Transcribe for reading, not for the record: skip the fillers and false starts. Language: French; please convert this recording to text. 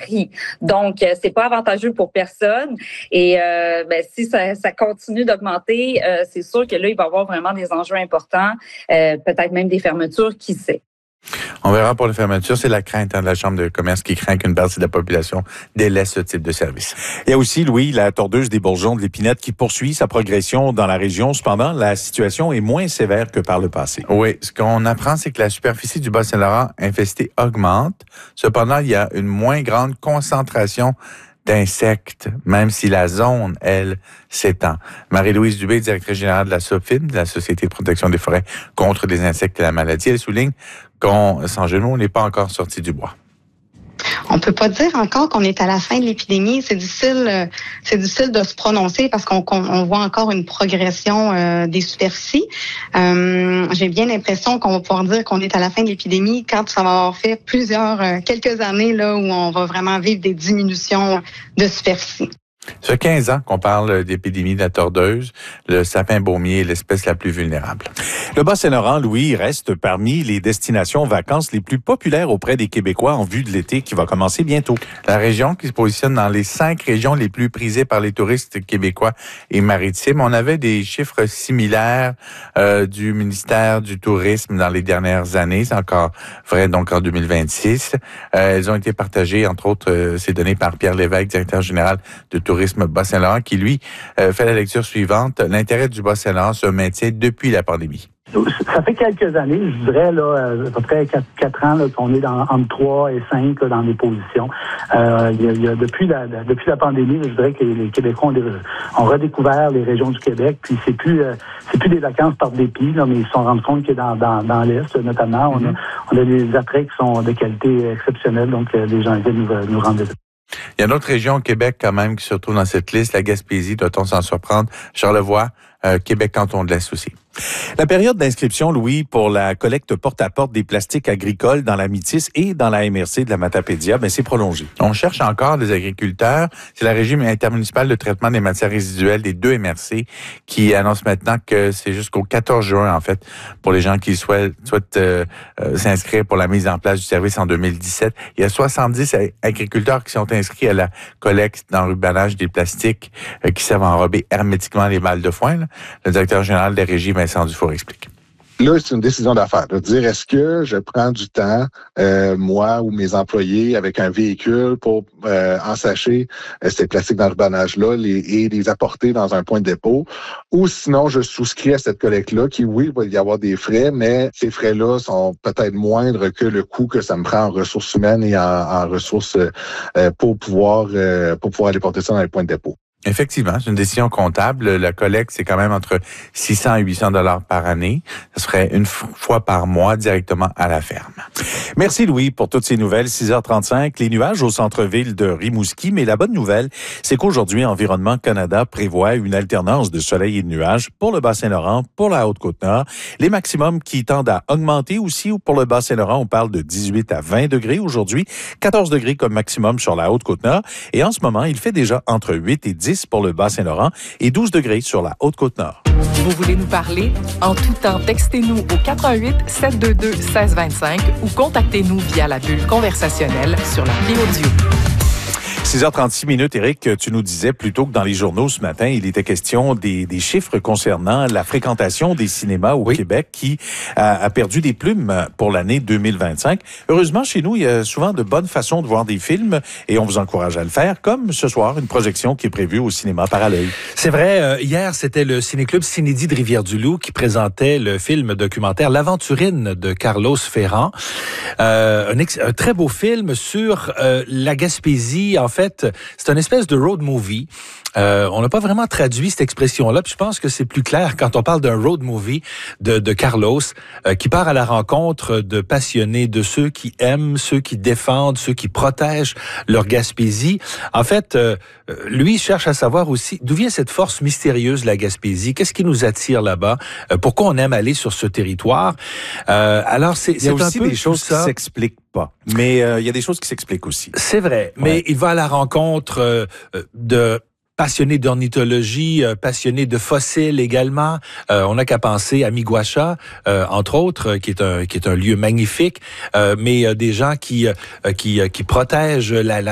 prix. Donc, c'est pas avantageux pour personne. Et si ça continue d'augmenter, c'est sûr que là, il va y avoir vraiment des enjeux importants, peut-être même des fermetures, qui sait. On verra pour les fermetures. C'est la crainte de la Chambre de commerce qui craint qu'une partie de la population délaisse ce type de service. Il y a aussi, Louis, la tordeuse des bourgeons de l'épinette qui poursuit sa progression dans la région. Cependant, la situation est moins sévère que par le passé. Oui, ce qu'on apprend, c'est que la superficie du Bas-Saint-Laurent infesté augmente. Cependant, il y a une moins grande concentration d'insectes, même si la zone, elle, s'étend. Marie-Louise Dubé, directrice générale de la SOPFIM, de la Société de protection des forêts contre les insectes et la maladie, elle souligne qu'on, sans jeu de mots, n'est pas encore sorti du bois. On peut pas dire encore qu'on est à la fin de l'épidémie. C'est difficile de se prononcer parce qu'on voit encore une progression des superficies. J'ai bien l'impression qu'on va pouvoir dire qu'on est à la fin de l'épidémie quand ça va avoir fait quelques années là où on va vraiment vivre des diminutions de superficie. Ça fait 15 ans qu'on parle d'épidémie de la tordeuse. Le sapin baumier est l'espèce la plus vulnérable. Le Bas-Saint-Laurent, Louis, reste parmi les destinations vacances les plus populaires auprès des Québécois en vue de l'été qui va commencer bientôt. La région qui se positionne dans les 5 régions les plus prisées par les touristes québécois et maritimes. On avait des chiffres similaires du ministère du Tourisme dans les dernières années. C'est encore vrai donc en 2026. Elles ont été partagées, entre autres, ces données par Pierre Lévesque, directeur général de Tourisme Bas-Saint-Laurent, qui, lui, fait la lecture suivante. L'intérêt du Bas-Saint-Laurent se maintient depuis la pandémie. Ça fait quelques années, je dirais, là, à peu près 4 ans, là, qu'on est entre 3 et 5 là, dans les positions. Depuis la pandémie, je dirais que les Québécois ont redécouvert les régions du Québec, puis c'est plus des vacances par dépit, là, mais ils se sont rendus compte que dans l'Est, notamment, on a des attraits qui sont de qualité exceptionnelle, donc les gens viennent nous rendre visite. Il y a une autre région au Québec quand même qui se retrouve dans cette liste, la Gaspésie, doit-on s'en surprendre? Charlevoix, Québec, canton de l'Est aussi. La période d'inscription, Louis, pour la collecte porte-à-porte des plastiques agricoles dans la Métis et dans la MRC de la Matapédia, c'est prolongé. On cherche encore des agriculteurs. C'est la Régie intermunicipale de traitement des matières résiduelles des 2 MRC qui annonce maintenant que c'est jusqu'au 14 juin, en fait, pour les gens qui souhaitent s'inscrire pour la mise en place du service en 2017. Il y a 70 agriculteurs qui sont inscrits à la collecte d'enrubanage des plastiques qui servent à enrober hermétiquement les balles de foin. Là. Le directeur général des régies, Vincent Dufour, explique. Là, c'est une décision d'affaires. De dire, est-ce que je prends du temps, moi ou mes employés, avec un véhicule pour ensacher ces plastiques d'enrubanage-là et les apporter dans un point de dépôt, ou sinon, je souscris à cette collecte-là qui, oui, il va y avoir des frais, mais ces frais-là sont peut-être moindres que le coût que ça me prend en ressources humaines et en ressources pour pouvoir aller porter ça dans les points de dépôt. Effectivement, c'est une décision comptable. La collecte, c'est quand même entre 600 et 800 $ par année. Ça serait une fois par mois directement à la ferme. Merci Louis pour toutes ces nouvelles. 6h35, les nuages au centre-ville de Rimouski. Mais la bonne nouvelle, c'est qu'aujourd'hui, Environnement Canada prévoit une alternance de soleil et de nuages pour le Bas-Saint-Laurent, pour la Haute-Côte-Nord. Les maximums qui tendent à augmenter aussi. Pour le Bas-Saint-Laurent, on parle de 18 à 20 degrés aujourd'hui. 14 degrés comme maximum sur la Haute-Côte-Nord. Et en ce moment, il fait déjà entre 8 et 10 pour le Bas-Saint-Laurent et 12 degrés sur la Haute-Côte-Nord. Vous voulez nous parler? En tout temps, textez-nous au 418-722-1625 ou contactez-nous via la bulle conversationnelle sur l'appli audio. 6h36, Éric, tu nous disais plutôt que dans les journaux ce matin, il était question des chiffres concernant la fréquentation des cinémas au Québec qui a perdu des plumes pour l'année 2025. Heureusement, chez nous, il y a souvent de bonnes façons de voir des films et on vous encourage à le faire, comme ce soir, une projection qui est prévue au cinéma Parallèle. C'est vrai, hier, c'était le ciné-club Cinédie de Rivière-du-Loup qui présentait le film documentaire L'Aventurine de Carlos Ferrand. Un très beau film sur la Gaspésie. En fait, c'est une espèce de road movie. On n'a pas vraiment traduit cette expression-là, puis je pense que c'est plus clair quand on parle d'un road movie de Carlos qui part à la rencontre de passionnés, de ceux qui aiment, ceux qui défendent, ceux qui protègent leur Gaspésie. En fait, lui cherche à savoir aussi d'où vient cette force mystérieuse de la Gaspésie, qu'est-ce qui nous attire là-bas, pourquoi on aime aller sur ce territoire. Alors, il y a aussi des choses qui s'expliquent pas, mais il y a des choses qui s'expliquent aussi. C'est vrai, mais il va à la rencontre de passionnés d'ornithologie, passionnés de fossiles également. On n'a qu'à penser à Miguacha, entre autres, qui est un lieu magnifique, mais des gens qui protègent la